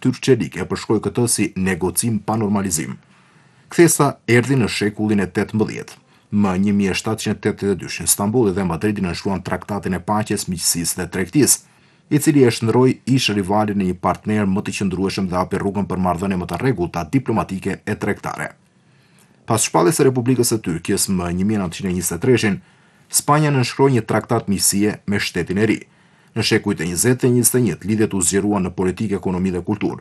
ftyrë çelik e përshkroi këtë si negocim pa normalizim. Kthesa erdhi në shekullin e 18. Më 1782 në Stamboll dhe Madridi nënshkruan traktatin e paqes, miqësisë dhe tregtisë, i cili e shndroi ish rivalin në një partner më të qëndrueshëm dhe hapi rrugën për marrëdhënie më të rregullta diplomatike e tregtare. Pas shpalljes së Republikës së Turqisë më 1923, Spanja nënshkroi një traktat miqësie me shtetin e ri. Në shekujt e 20 dhe 21, lidhjet u zgjeruan në politikë, ekonomi dhe kulturë.